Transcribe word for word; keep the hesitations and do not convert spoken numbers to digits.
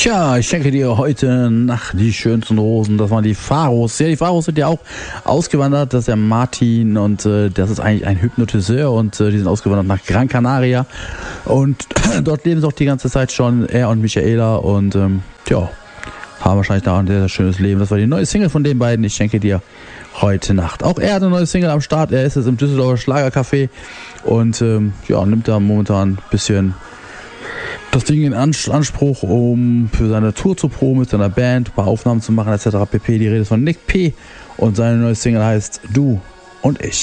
Tja, ich schenke dir heute Nacht die schönsten Rosen. Das waren die Pharos. Ja, die Pharos sind ja auch ausgewandert. Das ist der Martin und äh, das ist eigentlich ein Hypnotiseur und äh, die sind ausgewandert nach Gran Canaria. Und dort leben sie auch die ganze Zeit schon, er und Michaela. Und ähm, ja, haben wahrscheinlich da ein sehr, sehr schönes Leben. Das war die neue Single von den beiden. Ich schenke dir heute Nacht. Auch er hat eine neue Single am Start. Er ist jetzt im Düsseldorfer Schlagercafé und ähm, ja, nimmt da momentan ein bisschen das Ding in Anspruch, um für seine Tour zu proben mit seiner Band, ein paar Aufnahmen zu machen et cetera pp. Die Rede ist von Nick P. und seine neue Single heißt Du und Ich.